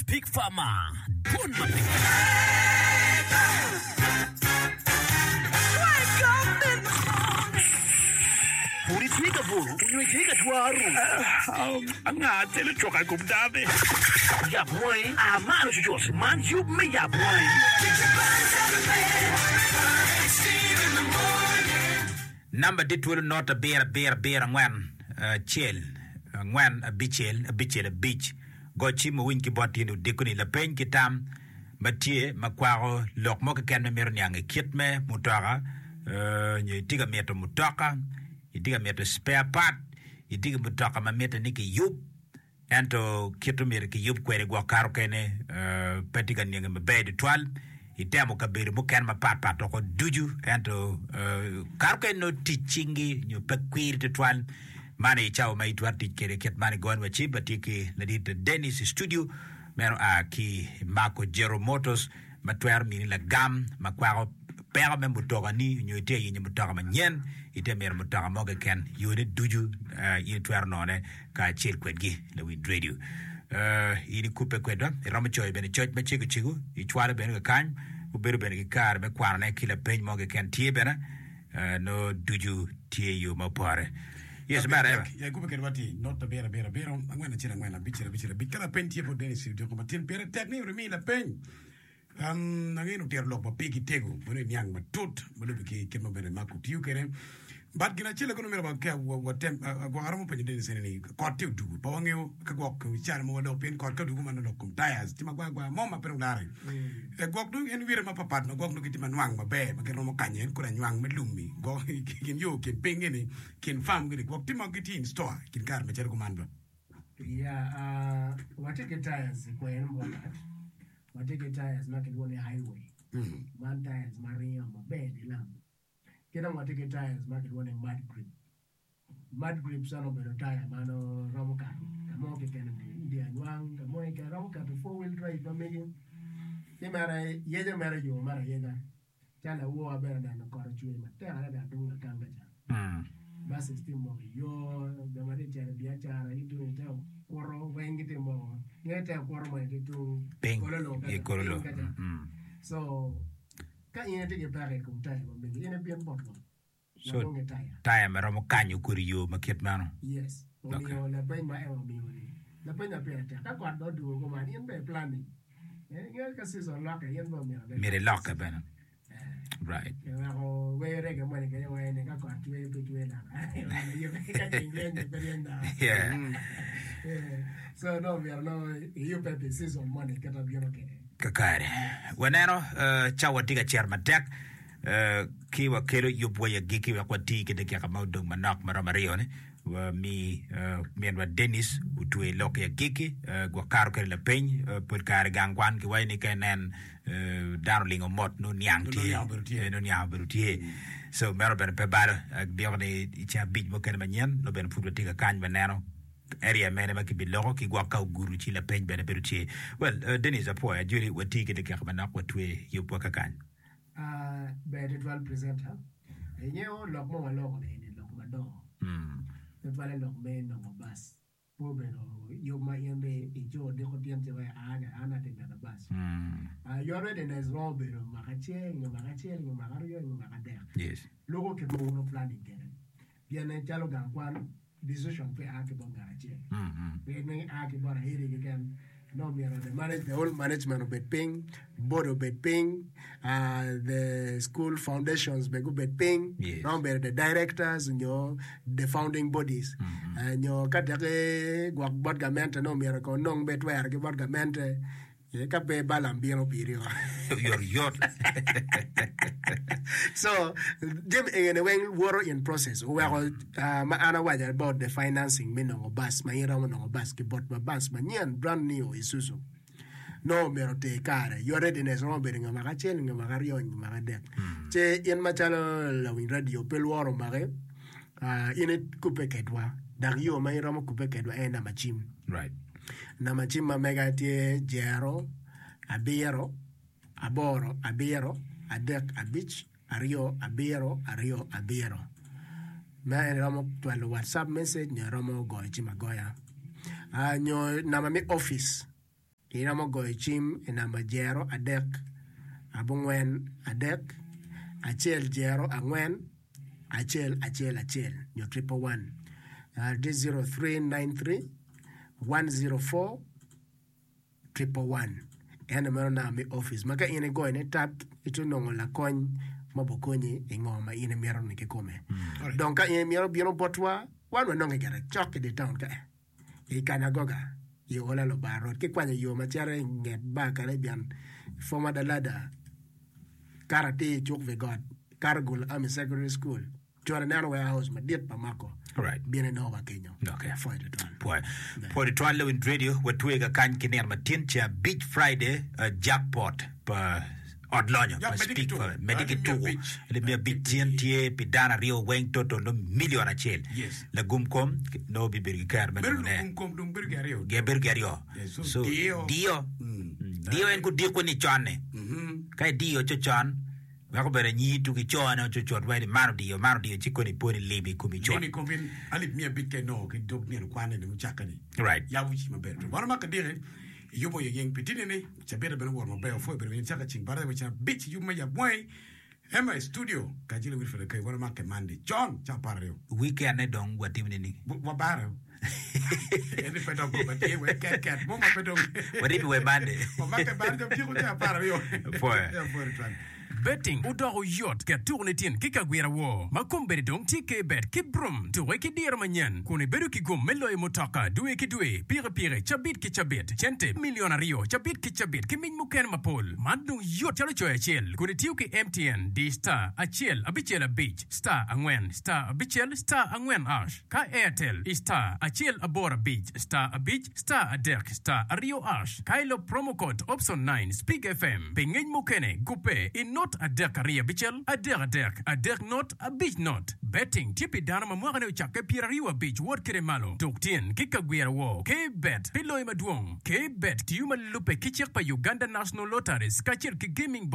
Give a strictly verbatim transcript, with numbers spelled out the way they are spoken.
Pig Farmer. Bon mapig. Puri twiga buru, unyo twiga tuaru. Angate le choka kumdame. Ya boy, amaro jujos, man you me ya boy. Number dit will not a bear bear bear ngwan chill ngwan a bichel a bichel a beach go chimo winki botinu dekuni la pen kitam matie makwaro lok mo ken me mer nyange kitme mutara ni tiga meto mutaka itiga meto spare part itiga mutaka ma meto niki yup ento kitu mer ki yup kwere go karo kene petiga nyange me bed twelve itemo kabiri muken ma pat pat ko duju ento karo kene no tichingi nyo pekwiri to twelve mane chao mai twati kere ket mane gon wachi batiki ladita Dennis studio mero a ki Marco Jero Motors matwer mini la gam makwaro pera me mutoga ni nyote yin mutoga manyen ite mer mutoga moga ken yone duju yin twer none ka chil kwedgi le win radio uh ini kupe kwedwa ramo choy bene choy me chigu chigu i chware bene kan u beru bene kar me kwara ne kila pen moga ken tie bene no duju tie yu mapare. Yes, matter. Ya kupe kerwati not the bear bear bear ngwana chira ngwana bichira bichira bikala pen tie for Dennis de ko matin pere tekni remi la pen um nangeno ter lok ba piki tego bone nyang ma tut bole biki kema bene maku tiu kere bat gina chile kono mera ba ka wa tem go haramo pen Dennis ni ko tiu du ba wangeo ka go ko char mo do pen ko ka du man do kum tires tima gwa gwa mo ma pero dare e go du en wire ma papat no go no kitima nwang ma be ma kero mo kanyen ko nwang me lumi go kin yo kin pengeni kin fam gidi go tima gidi in store kin kar me cher ko man ba yeah uh what take tires ko en mo kat what take tires na kin woni highway man tires maria ma be de lam kena what take tires ma kin woni mud grip mud grip sano be tire mano ramo kat mo ke ken dia nwang mo ke ramo kat four wheel drive ma me ye mara ye je mara yo mara ye da chala wo abera na ko chue ma te ala da du ka kanga ja mm basi stimo yo da mari chere bia chara itu ite koro wengi te mo ngete koro mo ite tu kololo e kololo mm so ka ine te ke pare kum tai mo be ine bien botlo so taya mero mo kanyu kuriyo maket mano yes o mi la pe ma e o mi ni la pe na pe ta ka kwa do du ko ma ni be planning eh ngel ka season lock e yen bo mi mere lock bana right ya ko we re ke mo ni ke we ne ka kwa tu e pe tu e na yo ka ke ngene perienda yeah so no mi no yo pe pe season mo ni ka ta bien ke kakare wenero chawa tiga chairman tek kiwa kero yubwa ya giki wa kwa tiki de kia kama udong manak maramario ne wa mi mienwa Dennis utue loke ya giki gwa karo kere la peny put kare gangwan ki waini kenen dano lingo mot no nyang tie no nyang beru tie so mero bene pebaro biyo ne icha bij mo kene manyen no bene putwa tiga kany benero area mene ma ki biloko ki gwa ka guru chi la peny bene beru tie well Dennis apo ya juri wa tiki de kia kama nak watue yubwa kakany uh better twelve presenter enyewo lok mo lok ne ni lok ma do mm te vale lok me no bas po bero yo ma yende e jo de ko tiente wa ana ana te na bas mm ah yo re de nes robero ma ka che no ma ka che no ma ka yo no ma ka de yes logo ke mo no planning kene bien en chalo gan kwan decision pe a ke bo ga che mm be ne a ke bo ra here ke kan no me the manage the whole management of Bedping, board of Bedping, uh the school foundations be go Bedping, yes. Number the directors and your the founding bodies mm-hmm. And your katake gwak bod gamente no me ko nong betwer ke bod gamente ye ka be balam bien opirio your yacht so them in a way war in process we are uh ma ana waja about the financing me no bus ma ira no bus ke bot ma bus ma nyen brand new Isuzu no me rote kare your readiness no be nga ma chel nga ma rio nga ma de che in ma chalo la win radio pel woro mare uh in it coupe kedwa dario ma ira mo coupe kedwa e na machim right na machim ma mega tie jero abiro aboro abiro adek abich ario abiro ario abiro ma ramo to el WhatsApp message ne ramo go chima goya anyo na mami office ina mo go chim ina ma jero adek abungwen adek achel jero angwen achel achel achel nyo triple one uh, this zero three nine three one zero four triple one ene mero na mi office maka ine go ine tap ito nongo la kony mabokonyi ingoma ine mero ni kikome mm. donc ine mero biro botwa wan wanonge gara chok de town ka e kana goga yo ola lo baro ke kwanya yo machare nget ba kare bian former dalada karate chok ve god Kargul Army Secondary School Jordan warehouse madit pamako right bien nova Kenya okay for the time boy for the twelve lewin radio wetwega kan kiner matin cha Beach Friday uh, jackpot pa odlonyo pa speak for medical to le mia bitien tie pidana rio weng toto no million achel la gumkom no bibir kar men ne gumkom dum bir gario ge bir gario so dio dio dio en ku dio ko ni chane kai dio cho chan Ako bere nyi tu ki chona cho chot wai maro dio maro dio chiko ni poni lebi kumi chot. Lebi kumi alip mia bitke no ki dok ni kwane ni mchaka ni. Right. Ya wuchi mabere. Wana maka dire yumo ye yeng pitini ni chabere bere war mabere fo bere ni chaka ching bara wicha bitch yuma ya bwai Emma studio kajile wilfred kai wana maka mandi John cha pareo. Weekend ne dong wa timni ni. Wa bara. Eni pedong ko bati we cat cat mo ma pedong. Wadi we mande. Wa maka bandi chiko cha pareo. For. For try. Betting udoro yot ke tourne tin ki kagwira wo makombere dong ti ke bet ki brum to we ki dir manyen kone beru ki gum melo e motaka duwe ki duwe pire pire chabit ki chabit chente milionario chabit ki chabit ki min muken mapol madung yot chalo choy chel kone tiu ki M T N D star achel abichel a beach star angwen star abichel star angwen ash ka Airtel star achel abora beach star a beach star a derk star a rio ash kailo promo code option nine speak F M pengen mukene gupe in not a derk a ria bichel a derk a derk a derk not a beach not betting tipi dana mamwagane uchake pira riwa beach word kire malo toktien kika gwira wo ke bet pilo ima duong ke bet tiuma lupe kichek pa Uganda National Lotteries kachir ki gaming